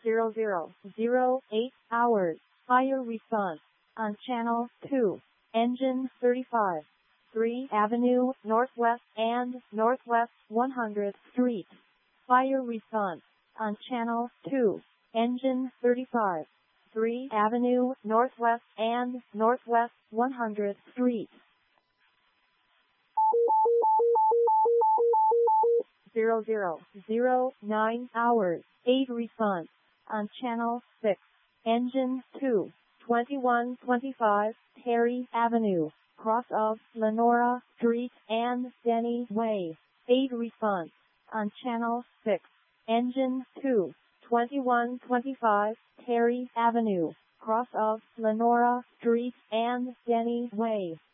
0008 hours. Fire response on channel 2. Engine 35. 3 Avenue Northwest and Northwest 100th Street. Fire response on channel 2. Engine 35. 3 Avenue Northwest and Northwest 100th Street. 0009 hours. 8 response on channel 6. Engine 2. 2125 Terry Avenue, cross of Lenora Street and Denny Way. 8 response on channel 6. Engine 2. 2125 Terry Avenue, cross of Lenora Street and Denny Way.